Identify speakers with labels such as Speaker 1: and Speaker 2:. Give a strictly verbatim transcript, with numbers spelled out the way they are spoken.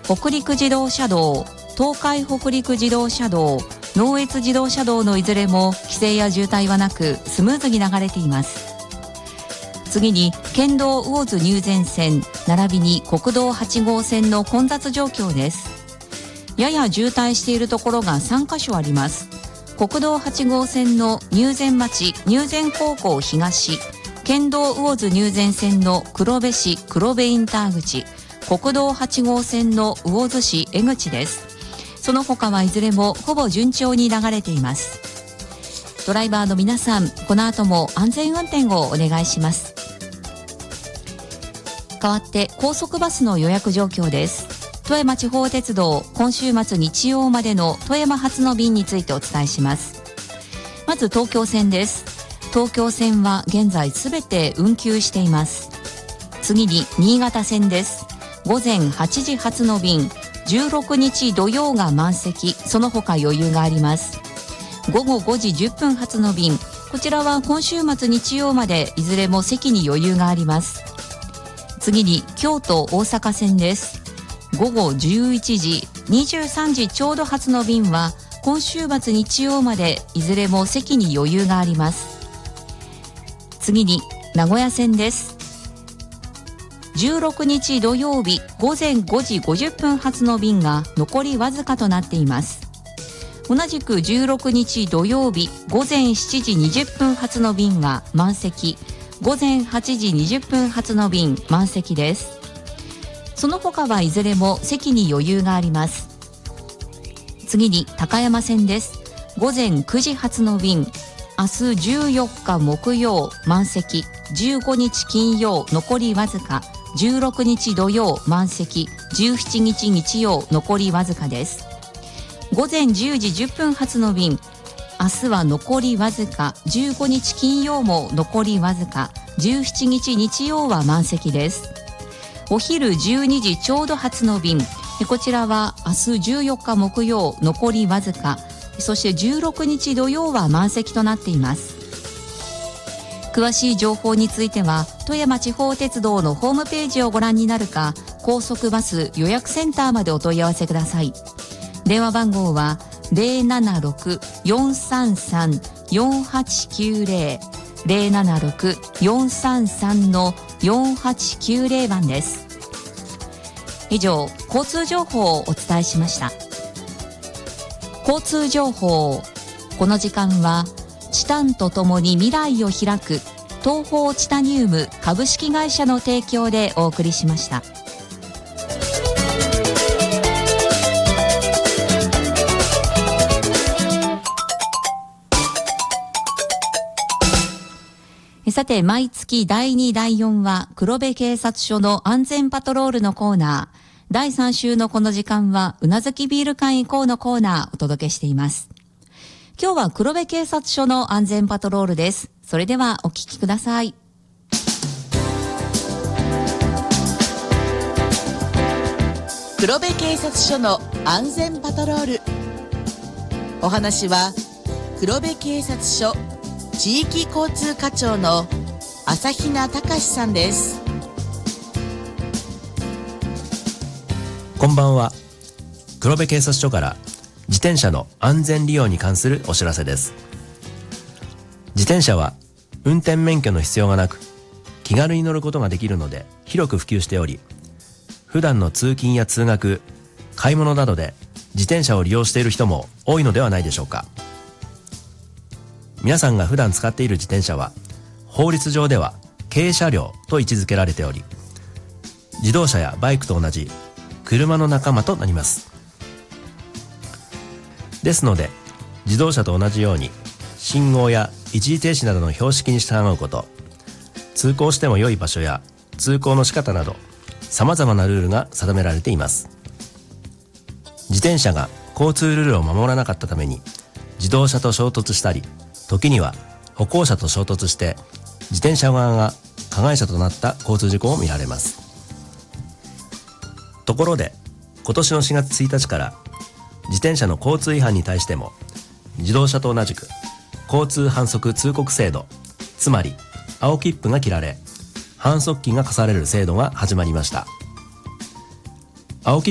Speaker 1: 北陸自動車道、東海北陸自動車道、能越自動車道のいずれも規制や渋滞はなくスムーズに流れています。次に県道魚津入善線並びに国道はち号線の混雑状況です。やや渋滞しているところがさんカ所あります。国道はち号線の入善町入善高校東、県道魚津入善線の黒部市黒部インター口、国道はち号線の魚津市江口です。その他はいずれもほぼ順調に流れています。ドライバーの皆さん、この後も安全運転をお願いします。代わって高速バスの予約状況です。富山地方鉄道、今週末日曜までの富山発の便についてお伝えします。まず東京線です。東京線は現在すべて運休しています。次に新潟線です。午前はちじ発の便、じゅうろくにち土曜が満席、その他余裕があります。午後ごじじゅっぷん発の便、こちらは今週末日曜までいずれも席に余裕があります。次に京都大阪線です。午後じゅういちじ、にじゅうさんじちょうど発の便は今週末日曜までいずれも席に余裕があります。次に名古屋線です。じゅうろくにち土曜日午前ごじごじゅっぷん発の便が残りわずかとなっています。同じくじゅうろくにち土曜日午前しちじにじゅっぷん発の便は満席、午前はちじにじゅっぷん発の便満席です。その他はいずれも席に余裕があります。次に高山線です。午前くじ発の便、明日じゅうよっか木曜満席、じゅうごにち金曜残りわずか、じゅうろくにち土曜満席、じゅうしちにち日曜残りわずかです。午前じゅうじじゅっぷん発の便、明日は残りわずか、じゅうごにち金曜も残りわずか、じゅうしちにち日曜は満席です。お昼じゅうにじちょうど発の便、こちらは明日じゅうよっか木曜残りわずか、そしてじゅうろくにち土曜は満席となっています。詳しい情報については富山地方鉄道のホームページをご覧になるか、高速バス予約センターまでお問い合わせください。電話番号は ゼロななろく よんさんさん よんはちきゅうゼロ ゼロななろく よんさんさん よんはちきゅうゼロ 番です。以上、交通情報をお伝えしました。交通情報、この時間はチタンとともに未来を開く東方チタニウム株式会社の提供でお送りしました。さて、毎月だいにだいよんは黒部警察署の安全パトロールのコーナー、だいさん週のこの時間はうなずきビール館以降のコーナーお届けしています。今日は黒部警察署の安全パトロールです。それではお聞きください。
Speaker 2: 黒部警察署の安全パトロール。お話は黒部警察署地域交通課長の朝比奈隆さんです。
Speaker 3: こんばんは。黒部警察署から自転車の安全利用に関するお知らせです。自転車は運転免許の必要がなく気軽に乗ることができるので広く普及しており、普段の通勤や通学、買い物などで自転車を利用している人も多いのではないでしょうか。皆さんが普段使っている自転車は法律上では軽車両と位置づけられており、自動車やバイクと同じ車の仲間となります。ですので自動車と同じように信号や一時停止などの標識に従うこと、通行しても良い場所や通行の仕方など様々なルールが定められています。自転車が交通ルールを守らなかったために自動車と衝突したり、時には歩行者と衝突して自転車側が加害者となった交通事故も見られます。ところで今年のしがつついたちから自転車の交通違反に対しても自動車と同じく交通反則通告制度、つまり青切符が切られ反則金が課される制度が始まりました。